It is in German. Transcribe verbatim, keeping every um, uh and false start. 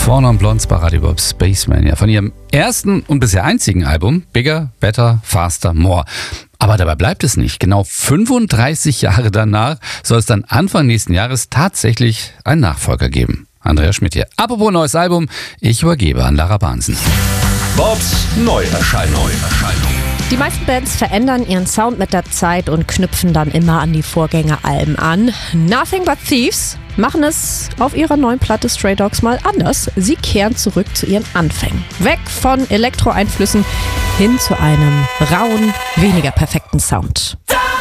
Four Non Blondes bei Radio Bob Spaceman, ja, von ihrem ersten und bisher einzigen Album Bigger, Better, Faster, More. Aber dabei bleibt es nicht. Genau fünfunddreißig Jahre danach soll es dann Anfang nächsten Jahres tatsächlich einen Nachfolger geben. Andreas Schmidt hier. Apropos neues Album, ich übergebe an Lara Bahnsen. Bobs Neuerscheinung. Die meisten Bands verändern ihren Sound mit der Zeit und knüpfen dann immer an die Vorgängeralben an. Nothing But Thieves machen es auf ihrer neuen Platte Stray Dogs mal anders. Sie kehren zurück zu ihren Anfängen. Weg von Elektro-Einflüssen hin zu einem rauen, weniger perfekten Sound.